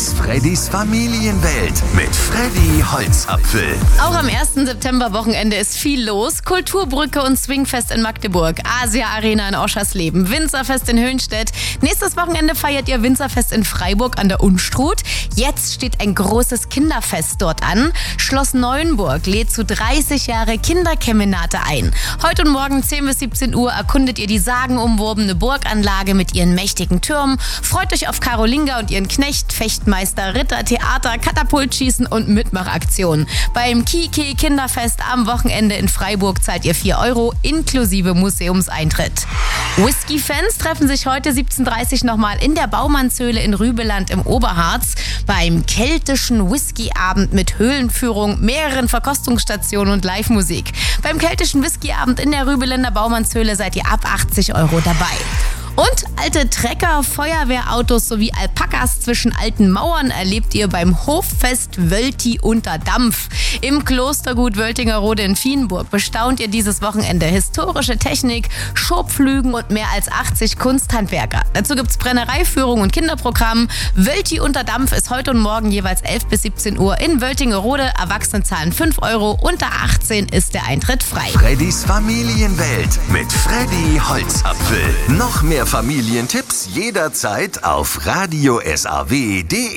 ist Freddys Familienwelt mit Freddy Holzapfel. Auch am 1. September-Wochenende ist viel los. Kulturbrücke und Swingfest in Magdeburg, Asia Arena in Oschersleben, Winzerfest in Höhnstedt. Nächstes Wochenende feiert ihr Winzerfest in Freiburg an der Unstrut. Jetzt steht ein großes Kinderfest dort an. Schloss Neuenburg lädt zu 30 Jahre Kinderkemenate ein. Heute und morgen 10 bis 17 Uhr erkundet ihr die sagenumwobene Burganlage mit ihren mächtigen Türmen. Freut euch auf Karolinga und ihren Knecht, Fechtmeister, Ritter, Theater, Katapultschießen und Mitmachaktionen. Beim Kiki Kinderfest am Wochenende in Freiburg zahlt ihr 4 € inklusive Museumseintritt. Whisky-Fans treffen sich heute 17:30 Uhr nochmal in der Baumannshöhle in Rübeland im Oberharz beim keltischen Whisky-Abend mit Höhlenführung, mehreren Verkostungsstationen und Live-Musik. Beim keltischen Whisky-Abend in der Rübeländer Baumannshöhle seid ihr ab 80 € dabei. Und alte Trecker, Feuerwehrautos sowie Alpakas zwischen alten Mauern erlebt ihr beim Hoffest Wölti unter Dampf. Im Klostergut Wöltingerode in Vienburg bestaunt ihr dieses Wochenende historische Technik, Schobflügen und mehr als 80 Kunsthandwerker. Dazu gibt's Brennereiführung und Kinderprogramm. Wölti unter Dampf ist heute und morgen jeweils 11 bis 17 Uhr in Wöltingerode. Erwachsene zahlen 5 €, unter 18 ist der Eintritt frei. Freddys Familienwelt mit Freddy Holzapfel. Noch mehr Familientipps jederzeit auf radiosaw.de.